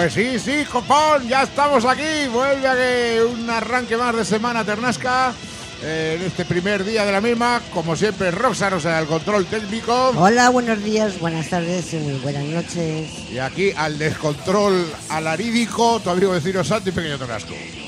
Pues sí, copón, ya estamos aquí. Vuelve a que un arranque más de semana Ternasca. En este primer día de la misma, como siempre, Roxa nos da el control técnico. Hola, buenos días, buenas tardes y muy buenas noches. Y aquí al descontrol alarídico, tu amigo vecino Santi Pequeño Ternasco.